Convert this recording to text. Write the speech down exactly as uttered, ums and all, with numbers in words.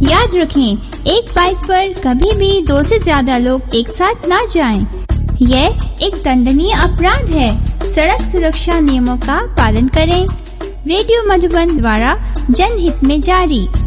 याद रखें, एक बाइक पर कभी भी दो से ज्यादा लोग एक साथ ना जाएं। यह एक दंडनीय अपराध है। सड़क सुरक्षा नियमों का पालन करें। रेडियो मधुबन द्वारा जनहित में जारी।